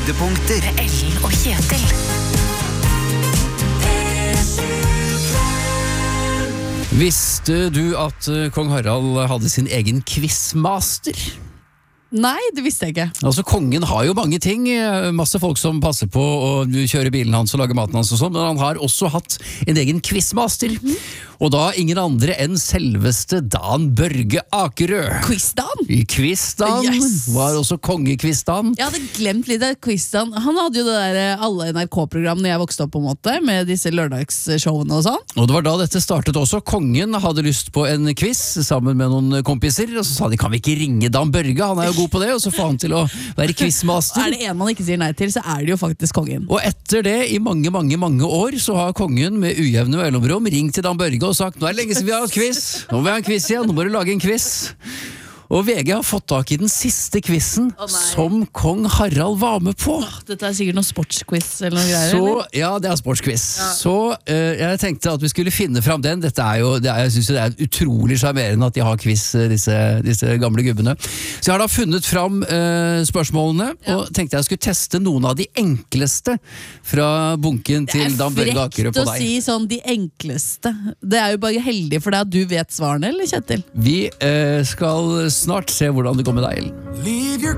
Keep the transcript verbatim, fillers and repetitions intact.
Høydepunkter. Ellen og Kjetil. Visste du at uh, kong Harald hadde sin egen quizmaster? Nei, det visste jeg ikke. Altså, kongen har jo mange ting, masse folk som passer på å kjøre bilen hans og lage maten hans og sånn, men han har også hatt en egen quizmaster. Mm. Og da ingen andre enn selveste Dan Børge Akerø. Quizdan? I Quizdan Yes. var også kongequizdan. Jeg hadde glemt litt av Quizdan. Han hadde jo det der alle N R K-program når jeg vokste opp på en måte, med disse lørdagshowene og sånn. Og det var da dette startet også. Kongen hadde lyst på en quiz sammen med noen kompiser, og så sa de, kan vi ikke ringe Dan Børge? Han er jo god på det, og så får han til å være quizmaster. Er det en man ikke sier nei til, så er det jo faktisk kongen. Og etter det, i mange, mange, mange år, så har kongen med ujevne mellomrom ringt til Dan Børge og sagt, nå er det lenge siden vi har hatt quiz, nå må vi ha en quiz igjen, nå må du lage en quiz. Og V G har fått tak i den siste quizen oh, som kong Harald var med på. Oh, dette er sikkert noen sportsquiz eller noe greier, så, eller? Ja, det er sportsquiz. Ja. Så uh, jeg tenkte at vi skulle finne fram den. Dette er jo, det er, jeg synes jo det er utrolig charmerende at de har quiz, disse, disse gamle gubbene. Så jeg har da funnet fram uh, spørsmålene, ja. Og tenkte jeg skulle teste noen av de enkleste fra bunken til Dan Børge Akerø på deg. Det er frekt å si sånn de enkleste. Det er jo bare heldig for deg at du vet svarene, eller Kjetil? Vi uh, skal snart se hvordan det går med deg, Ellen.